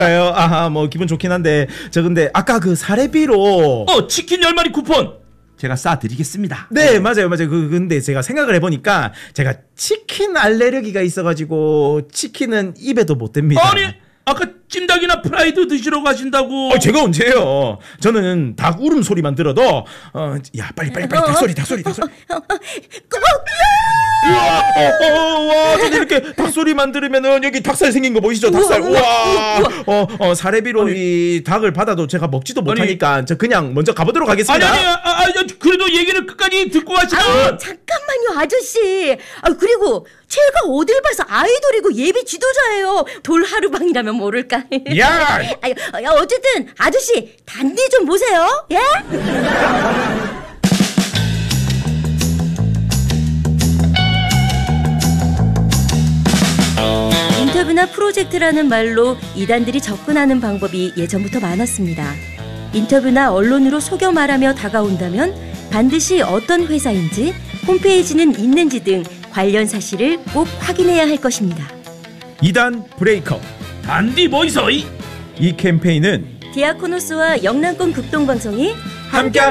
아하, 뭐 기분 좋긴 한데 저 근데 아까 그 사례비로 치킨 10마리 쿠폰 제가 쏴드리겠습니다. 네, 맞아요. 근데 제가 생각을 해보니까 제가 치킨 알레르기가 있어가지고 치킨은 입에도 못 댑니다. 아니 아까 찜닭이나 프라이드 드시러 가신다고. 제가 언제요? 저는 닭 울음소리만 들어도 야 빨리 닭소리. 와, 저는 이렇게 닭소리만 들으면은 여기 닭살 생긴 거 보이시죠? 닭살. 우와. 사례비로 이 닭을 받아도 제가 먹지도 못하니까 저 그냥 먼저 가보도록 하겠습니다. 아니, 그래도 얘기를 끝까지 듣고 가시면. 잠깐만요, 아저씨. 그리고 제가 어딜 봐서 아이돌이고 예비 지도자예요. 돌하루방이라면 모를까. 야! 어쨌든 아저씨 단디 좀 보세요. 예? 인터뷰나 프로젝트라는 말로 이단들이 접근하는 방법이 예전부터 많았습니다. 인터뷰나 언론으로 속여 말하며 다가온다면 반드시 어떤 회사인지, 홈페이지는 있는지 등 관련 사실을 꼭 확인해야 할 것입니다. 이단 브레이커 단디 보이소. 이 캠페인은 디아코노스와 영남권 극동방송이 함께